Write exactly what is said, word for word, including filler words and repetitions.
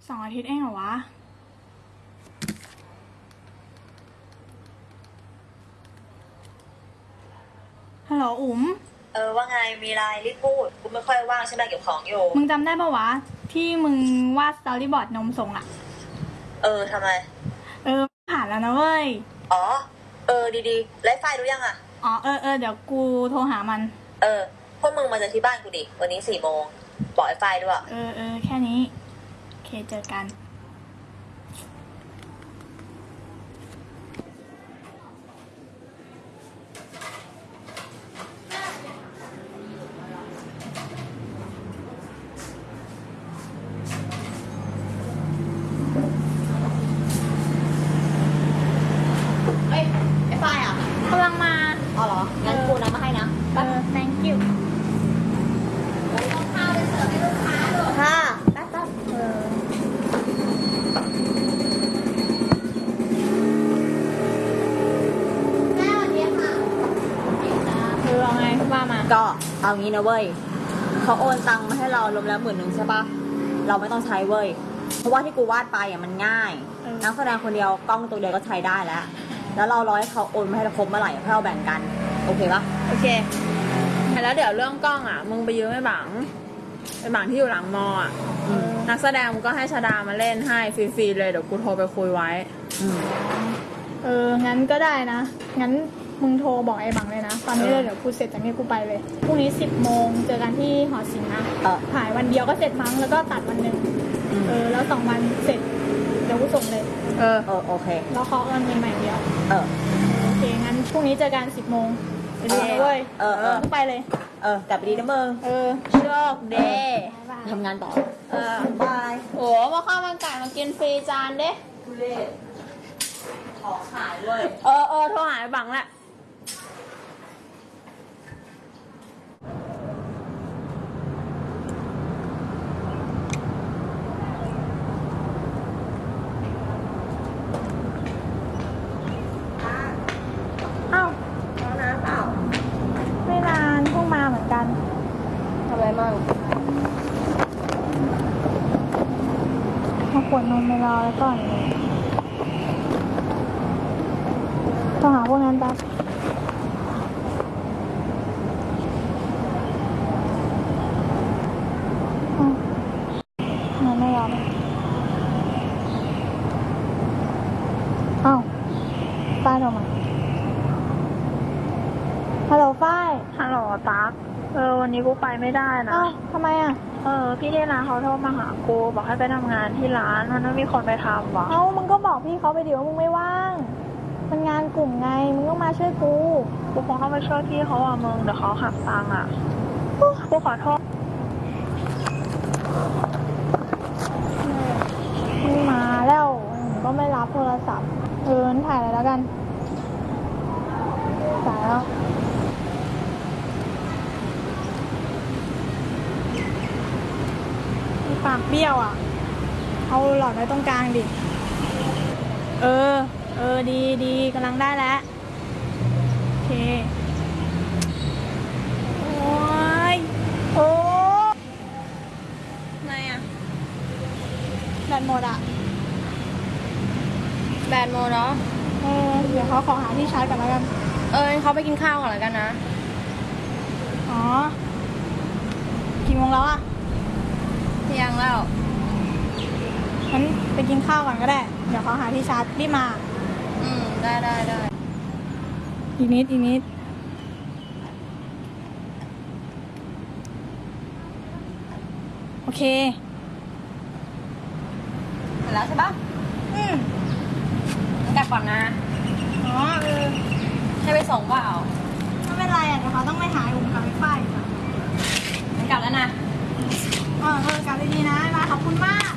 สองอาทิตย์เองเหรอวะฮัลโหลอุ๋มเออว่าไงมีอะไรรีบพูดกูไม่ค่อยว่างใช่ไหมเก็บของอยู่มึงจำได้ปะวะที่มึงวาดสตอรี่บอร์ดนมส่งอะเออทำไมเออผ่านแล้วนะเว้ยอ๋อเออดีๆไลฟ์ไฟล์รู้ยังอ่ะอ๋อเออเออเดี๋ยวกูโทรหามันเออพวกมึงมาเจอที่บ้านกูดิวันนี้สี่โมงบอกไอ้ไฟล์ด้วยเออเออแค่นี้โอเคเจอกันเอ้ยไอ้ไฟล์อ่ะกำลังมาอ๋อเหรองั้นกูนำมาให้นะเออ thank you ต้องข้าวไปเสิร์ฟให้ลูกค้าด้วยค่ะแป๊บแป๊บเออแม่วันนี้ค่ะเออเอาไงว่ามาก็เอางี้นะเว้ยเขาโอนตังมาให้เรารวมแล้วหมื่นหนึ่งใช่ปะเราไม่ต้องใช้เว้ยเพราะว่าที่กูวาดไปอ่ะมันง่ายนักแสดงคนเดียวกล้องตัวเดียวก็ใช้ได้แล้วแล้วเรารอให้เขาโอนมาให้เราครบเมื่อไหร่ให้เราแบ่งกันโอเคปะโอเคแล้วเดี๋ยวเรื่องกล้องอ่ะมึงไปยืมไอ้บังไอ้บังที่อยู่หลังมออ่ะนักแสดงมึงก็ให้ชาดามาเล่นให้ฟรีๆเลยเดี๋ยวกูโทรไปคุยไว้เอองั้นก็ได้นะงั้นมึงโทรบอกไอ้บังเลยนะตอนนี้เลยเดี๋ยวกูเสร็จจากนี้กูไปเลยพรุ่งนี้สิบโมงเจอกันที่หอศิลป์นะถ่ายวันเดียวก็เสร็จมั้งแล้วก็ตัดวันหนึ่งเออแล้วสองวันเสร็จเดี๋ยวกูส่งเลยเออเออโอเคแล้วเขาเงินเงินใหม่เดียวเออโอเคงั้นพรุ่งนี้เจอกันสิบโมงไปดีนะเว้ยเออเออไปเลยเออกลับไปดีนะมึงเออโชคดีทำงานต่อเออบายโอ้มาข้าวมันไก่มากินฟรีจานเด้ทุเรศของขายด้วยเออเออโทรหาไอ้บังแหละเอ้าร้อนน้ำเปล่าไม่นานเพิ่งมาเหมือนกันทำอะไรมั่งมาขวดนมไปรอแล้วก่อนเลยโทรหาพวกนั้นแป๊บมันไม่ยอมเอ้าป้าโทรมาฮัลโหลฝ้ายฮัลโหลตั๊กเออวันนี้กูไปไม่ได้นะอ้าวทำไมอ่ะเออพี่ที่ร้านเขาโทรมาหากูบอกให้ไปทำงานที่ร้านมันไม่มีคนไปทำว่ะเอ้ามึงก็บอกพี่เขาไปดิว่ามึงไม่ว่างมันงานกลุ่มไงมึงก็มาช่วยกูกูคงต้องไปช่วยพี่เขาอ่ะมึงเดี๋ยวเขาหักตังค์อ่ะกูขอโทษมึงมาแล้วก็ไม่รับโทรศัพท์เออถ่ายอะไรแล้วกันสายแล้วปากเบี้ยวอ่ะเอาหลอดไว้ตรงกลางดิเออเออดีดีกำลังได้แล้วโอเคโอ้ยโอ้ไงอ่ะแบตหมดอ่ะแบนโมเนาะเออเดี๋ยวเขาขอหาที่ชาร์จก่อนแล้วกันเออเขาไปกินข้าวก่อนแล้วกันนะอ๋อกี่โมงแล้วอ่ะเที่ยงแล้วงั้นไปกินข้าวก่อนก็ได้เดี๋ยวเขาหาที่ชาร์จรีบมาอืมได้ได้ได้อีกนิดอีกนิดโอเคเสร็จแล้วใช่ปะอืมกลับก่อนนะอ๋อเออให้ไปส่งเปล่าไม่เป็นไรอ่ะเดี๋ยวเขาต้องไปหาอุ่มกับไอ้ฝ้ายงั้นกลับแล้วนะเออเออกลับดีๆนะมาขอบคุณมาก